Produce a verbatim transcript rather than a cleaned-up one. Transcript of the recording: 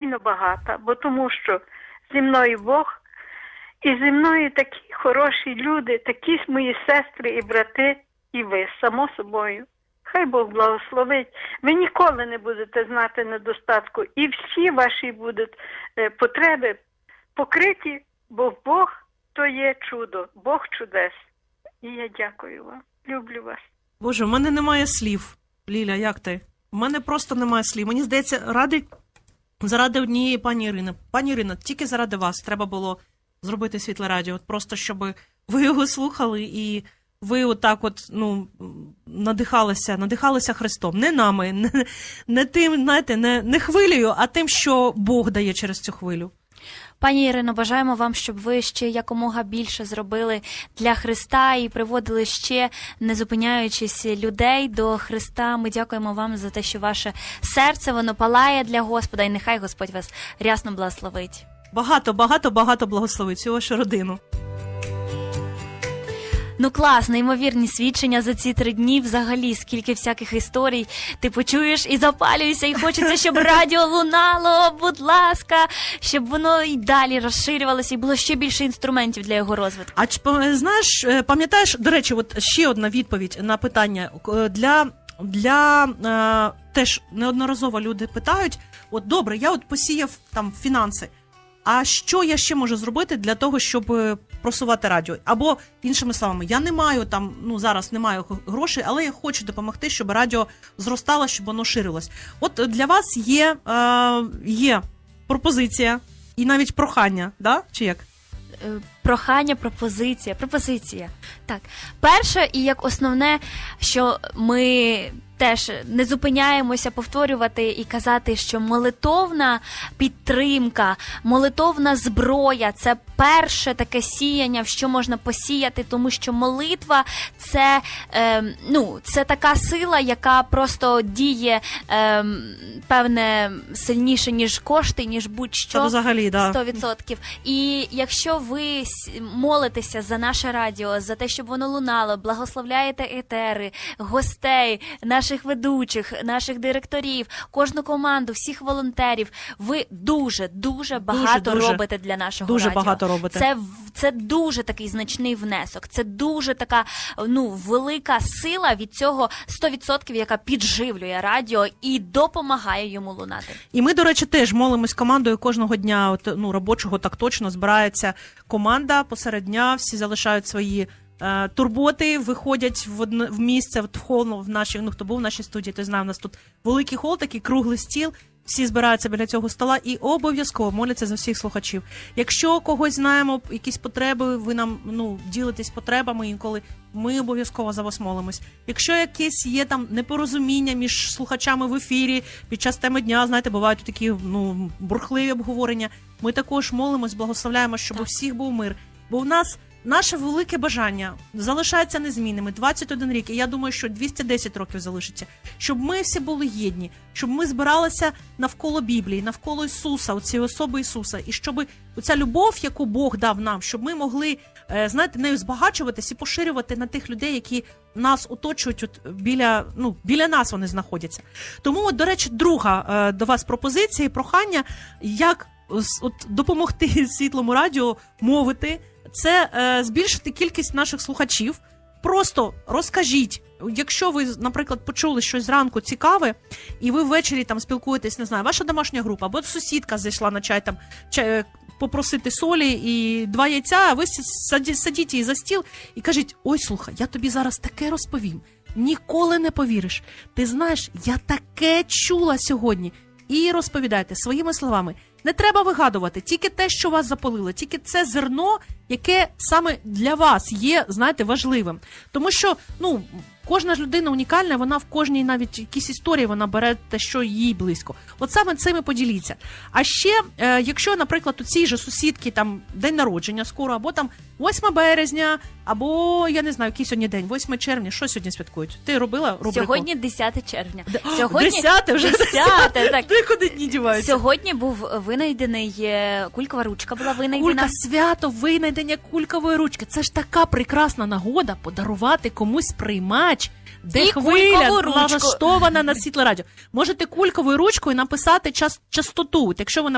надзвичайно багата, бо тому що зі мною Бог, і зі мною такі хороші люди, такі ж мої сестри і брати, і ви, само собою. Хай Бог благословить. Ви ніколи не будете знати недостатку, і всі ваші будуть е, потреби покриті, бо Бог то є чудо, Бог чудес. І я дякую вам, люблю вас. Боже, в мене немає слів. Ліля, як ти? У мене просто немає слів. Мені здається, ради, заради однієї пані Ірини. Пані Ірина, тільки заради вас треба було зробити Світле Радіо. От просто, щоб ви його слухали і ви отак от, ну, надихалися, надихалися Христом. Не нами, не, не тим, знаєте, не, не хвилею, а тим, що Бог дає через цю хвилю. Пані Ірино, бажаємо вам, щоб ви ще якомога більше зробили для Христа і приводили ще, не зупиняючись, людей до Христа. Ми дякуємо вам за те, що ваше серце, воно палає для Господа, і нехай Господь вас рясно благословить. Багато, багато, багато благословить цю вашу родину. Ну клас, неймовірні свідчення за ці три дні. Взагалі, скільки всяких історій ти почуєш і запалюєшся, і хочеться, щоб радіо лунало, будь ласка, щоб воно і далі розширювалося, і було ще більше інструментів для його розвитку. А чи, знаєш, пам'ятаєш, до речі, от ще одна відповідь на питання. Для, для е, теж неодноразово люди питають, от добре, я от посіяв там фінанси, а що я ще можу зробити для того, щоб просувати радіо? Або, іншими словами, я не маю там, ну зараз не маю грошей, але я хочу допомогти, щоб радіо зростало, щоб воно ширилось. От для вас є, е, є пропозиція і навіть прохання, да? Чи як? Прохання, пропозиція, пропозиція. Так, перше і як основне, що ми теж не зупиняємося повторювати і казати, що молитовна підтримка, молитовна зброя – це перше таке сіяння, в що можна посіяти, тому що молитва – це, е, ну, це така сила, яка просто діє, е, певне, сильніше, ніж кошти, ніж будь-що. Це взагалі, да. сто відсотків. І якщо ви молитеся за наше радіо, за те, щоб воно лунало, благословляєте етери, гостей, наших ведучих, наших директорів, кожну команду, всіх волонтерів, ви дуже, дуже багато дуже, робите для нашого дуже радіо. багато робите. Це, це дуже такий значний внесок, це дуже така, ну, велика сила від цього сто відсотків, яка підживлює радіо і допомагає йому лунати. І ми, до речі, теж молимось командою кожного дня, от, ну, робочого так точно, збирається команда посеред дня, всі залишають свої е, турботи, виходять в, одне, в місце, в хол, в нашій, ну, хто був в нашій студії, той знає, у нас тут великий хол, такий круглий стіл, всі збираються біля цього стола і обов'язково моляться за всіх слухачів. Якщо когось знаємо, якісь потреби, ви нам, ну, ділитесь потребами інколи, ми обов'язково за вас молимось. Якщо якесь є там непорозуміння між слухачами в ефірі, під час теми дня, знаєте, бувають такі, ну, бурхливі обговорення, ми також молимось, благословляємо, щоб так. у всіх був мир. Бо в нас наше велике бажання залишається незмінними. двадцять один рік, і я думаю, що двісті десять років залишиться. Щоб ми всі були єдні, щоб ми збиралися навколо Біблії, навколо Ісуса, оцієї особи Ісуса. І щоб оця любов, яку Бог дав нам, щоб ми могли, знаєте, нею збагачуватись і поширювати на тих людей, які нас оточують, от біля, ну, біля нас вони знаходяться. Тому, от, до речі, друга до вас пропозиція і прохання, як от, допомогти Світлому радіо мовити, це е, збільшити кількість наших слухачів. Просто розкажіть, якщо ви, наприклад, почули щось зранку цікаве, і ви ввечері там спілкуєтесь, не знаю, ваша домашня група, або сусідка зайшла на чай там чай, попросити солі і два яйця, а ви садіть її за стіл і кажіть: ой, слухай, я тобі зараз таке розповім, ніколи не повіриш. Ти знаєш, я таке чула сьогодні. І розповідайте своїми словами. Не треба вигадувати, тільки те, що вас запалило, тільки це зерно, яке саме для вас є, знаєте, важливим. Тому що, ну, кожна ж людина унікальна, вона в кожній навіть якійсь історії, вона бере те, що їй близько. От саме цим і поділіться. А ще, е, якщо, наприклад, у цій же сусідки там день народження скоро, або там восьме березня, або, я не знаю, який сьогодні день, восьме червня, що сьогодні святкують? Ти робила рубрику? Сьогодні десяте червня. Д- Сьогодні десяте вже? десяте, так. Ти куди дні діваються? Сьогодні був винайдений, кулькова ручка була винайдена. Кулька, свято винайдення кулькової ручки. Це ж така прекрасна нагода подарувати комусь приймач, де І хвиля ручку. налаштована на Світле радіо. Можете кульковою ручкою написати час, частоту. Якщо ви